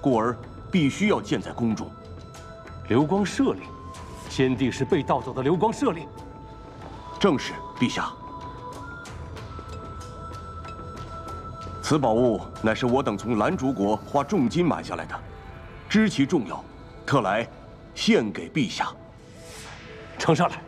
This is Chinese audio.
故而必须要建在宫中。 流光舍利，先帝是被盗走的流光舍利。 正是，陛下。此宝物乃是我等从兰竹国花重金买下来的，知其重要，特来献给陛下。 呈上来。